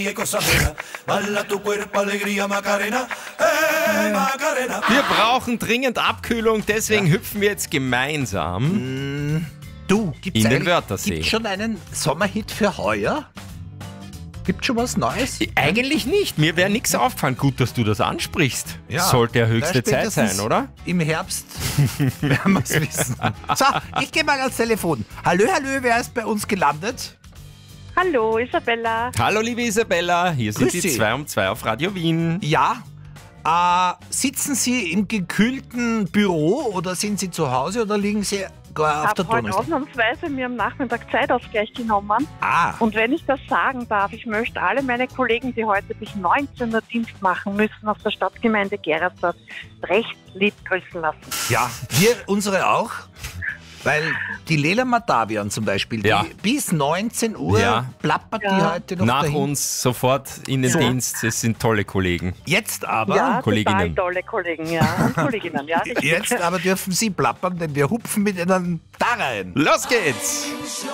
Wir brauchen dringend Abkühlung, deswegen hüpfen wir jetzt gemeinsam Gibt's in den Wörthersee. Gibt's schon einen Sommerhit für heuer? Gibt schon was Neues? Eigentlich nicht, mir wäre nichts aufgefallen. Gut, dass du das ansprichst. Ja. Sollte ja höchste Zeit Spätestens sein, oder? Im Herbst werden wir es wissen. So, ich gehe mal ans Telefon. Hallo, wer ist bei uns gelandet? Hallo, Isabella. Hallo liebe Isabella, hier sind Grüß die Sie. 2 um 2 auf Radio Wien. Ja. Sitzen Sie im gekühlten Büro oder sind Sie zu Hause oder liegen Sie gar auf der Ich habe heute Donnerstag? ausnahmsweise mir am Nachmittag Zeitausgleich genommen. Und wenn ich das sagen darf, ich möchte alle meine Kollegen, die heute bis 19 Uhr Dienst machen müssen, auf der Stadtgemeinde Gerasdorf recht lieb grüßen lassen. Ja, wir unsere auch. Weil die Lela Matavian zum Beispiel, Ja. die bis 19 Uhr Ja. plappert die Ja. heute noch Nach dahin. uns sofort in den Dienst, es sind tolle Kollegen. Jetzt aber, Ja, Kolleginnen. total tolle Kollegen, ja. Und Kolleginnen, ja. richtig. jetzt aber dürfen Sie plappern, denn wir hupfen mit Ihnen da rein. Los geht's!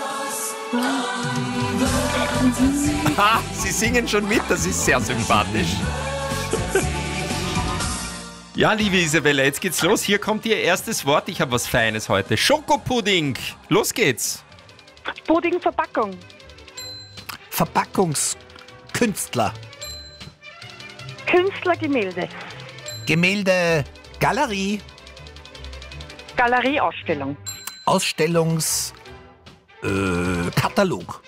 Ha, Sie singen schon mit, das ist sehr sympathisch. Ja, liebe Isabella, jetzt geht's los. Hier kommt Ihr erstes Wort. Ich habe was Feines heute. Schokopudding. Los geht's. Puddingverpackung. Verpackungskünstler, Künstlergemälde. Gemälde, Galerie, Galerieausstellung. Katalog,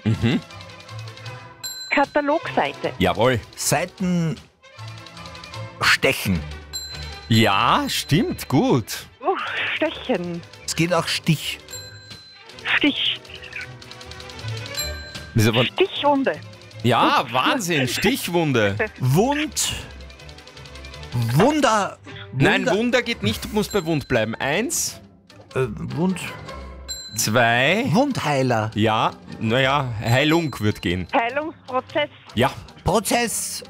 Katalogseite. Jawohl. Seiten stechen. Ja, stimmt, gut. Stechen. Es geht auch Stich. Stich. Das ist aber, Stichwunde. ja, Wahnsinn, Stichwunde. Wunder. Nein, Wunder geht nicht, muss bei Wund bleiben. 1, Wund. 2, Wundheiler. ja, naja, Heilung wird gehen. Heilungsprozess. Ja, Prozess.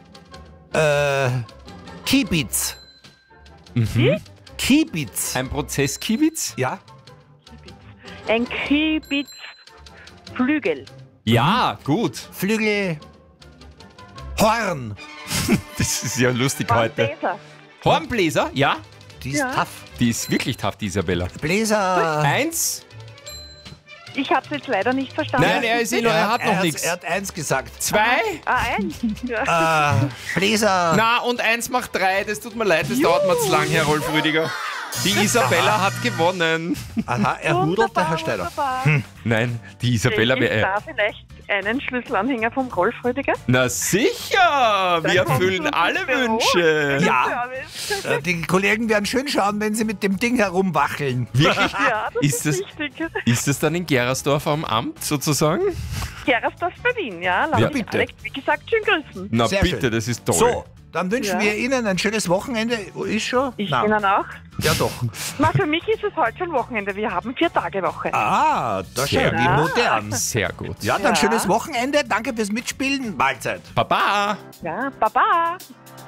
Kiebitz. Kiebitz. ein Prozesskiewitz. Ja. Ein Kibitzflügel. Ja, gut. Flügel. Horn. Das ist ja lustig heute. Bläser. Hornbläser, ja, Die ist Ja. tough. die ist wirklich tough, die Isabella. Bläser. 1, Ich habe es jetzt leider nicht verstanden. nein, er hat noch nichts. Er hat 1 gesagt. 2, Eins. Ja. Bläser. na und 1 macht 3, das tut mir leid, das dauert mir zu lang, Herr Rolf Rüdiger. Die Isabella hat gewonnen. Aha, er hudelt, der Herr Steiner. Wunderbar. Nein, die Isabella Krieg ich wäre... da vielleicht einen Schlüsselanhänger vom Rolf Rüdiger? Na sicher, wir Dann erfüllen kommst du alle ins Büro. Wünsche. Ja. Service. Die Kollegen werden schön schauen, wenn sie mit dem Ding herumwacheln. Wirklich? Ja, das Ist ist, das- wichtig. Ist das dann in Gerersdorf am Amt sozusagen? Gerasdorf bei Wien, ja. Lass Ja, mich bitte. Alex, wie gesagt, schön grüßen. Na Sehr bitte, schön. das ist toll. So, dann wünschen Ja. wir Ihnen ein schönes Wochenende. Ist schon? Ich Na, Ihnen auch. ja doch. Na, für mich ist es heute schon Wochenende. Wir haben 4-Tage-Woche. Das ist Sehr ja wie gut. modern. Sehr gut. Ja, dann Ja. schönes Wochenende. Danke fürs Mitspielen. Mahlzeit. Baba! Ja, Baba.